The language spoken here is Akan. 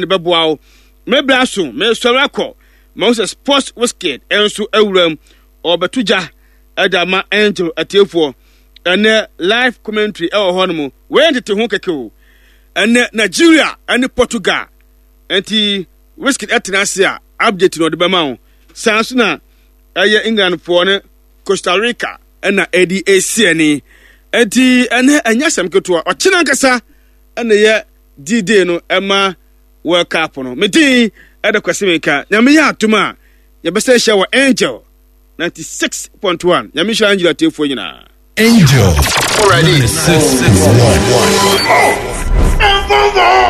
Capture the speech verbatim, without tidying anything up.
beboa me blaso me sorako Moses Sports Whiskey enso awuram obetuja edama Angel Atiefo ene live commentary e wo hono we ntete ho keke o ene Nigeria ene Portugal enti Whiskey etenase a update no de bema ho sanso na eye England for ne Costa Rica ena edi asiani enti ene anyasam keto o china nkasa ene ye D-Day no ema World Cup no medi eda kwasemeka nyame ya atuma ya bese hye wa Angel ninety-six point one nyame hye Angel Atiefo nyina Angel already six six one one